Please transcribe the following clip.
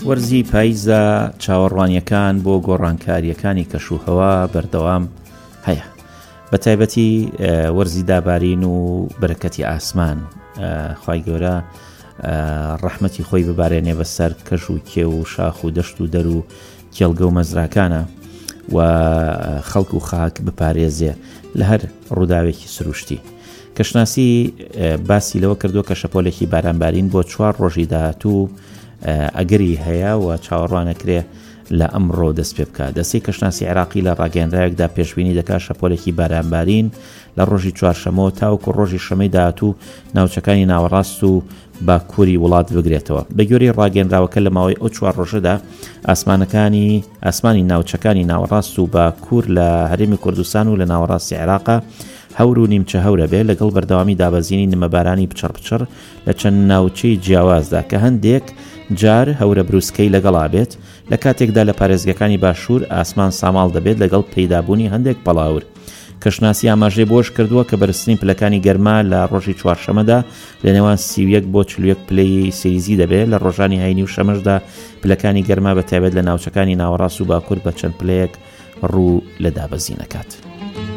وەرزی پاییزە چاوەڕوانیەکان بۆ گۆڕانکاریەکانی کەشوهەوا بەردەوام هەیە، بە تایبەتی وەرزی دابارین و بەرەکەتی ئاسمان. خوای گەورە ڕەحمەتی خۆی ببارێنێ بەسەر کەژ و کێو و شاخ و دەشت و دەر و کێڵگە و مەزراکانە و خەڵک و خاک بپارێزێ لە هەر ڕووداوێکی سروشتی. کەشناسی باسی لەوە کردووە کە شەپۆلێکی بارانبارین بۆ 4 ڕۆژی داهاتوو ئەگەری هەیە و چاوەڕوانەکرێ لە ئەمڕۆ دەست پێ بکات. دەستەی کەشناسی عێراقی لە ڕاگەیەنراوێکدا پێشبینی دەکات شەپۆلێکی بارانبارین لە ڕۆژی چوارشەمەوە تاوەکو ڕۆژی شەمەی داهاتوو ناوچەکانی ناوەڕاست و باکووری وڵات بگرێتەوە. بە گوێرەی ڕاگەیەنراوەکە لە ماوەی ئەو 4 ڕۆژەدا ئاسمانی ناوچەکانی ناوەڕاست و باکوور لە هەرێمی کوردستان و لە ناوەڕاستی عێراقا هەور و نیمچە هەورە بێ لەگەڵ بەردەوامی دابەزینی نمەبارانی پچڕ لە چەند ناوچەی جیاوازدا کە هەندێک جار هەورە بروسکەی لەگەڵا بێت. لە کاتێکدا لە پارێزگەکانی باشوور ئاسمان ساماڵ دەبێت لەگەڵ پەیدابوونی هەندێک پەڵاور. کەشناسی ئاماژەی بۆش کردووە کە بەرزترین پلەکانی گەرما لە ڕۆژی چوارشەمەدا لە نێوان 31 بۆ 41 پلەی سێریزی دەبێت. لە ڕۆژانی هەینی و شەمەشدا پلەکانی گەرما بەتایبەت لە ناوچەکانی ناوەڕاست و باکوور بە چەند پلەیەک ڕوو لە دابەزینەکات.